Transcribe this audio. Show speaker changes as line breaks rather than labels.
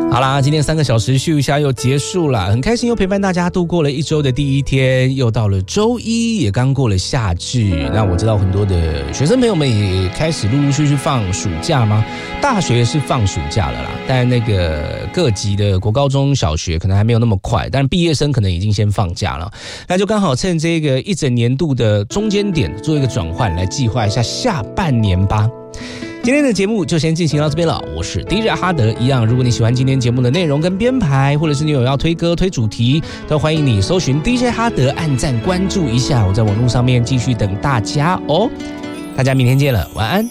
好啦，今天3个小时咻一下又结束了，很开心又陪伴大家度过了一周的第一天，又到了周一，也刚过了夏至。那我知道很多的学生朋友们也开始陆陆续续放暑假吗？大学是放暑假了啦，但那个各级的国高中小学可能还没有那么快，但毕业生可能已经先放假了。那就刚好趁这个一整年度的中间点做一个转换，来计划一下下半年吧。今天的节目就先进行到这边了，我是 DJ 哈德。一样，如果你喜欢今天节目的内容跟编排，或者是你有要推歌推主题，都欢迎你搜寻 DJ 哈德，按赞关注一下，我在网络上面继续等大家哦。大家明天见了，晚安。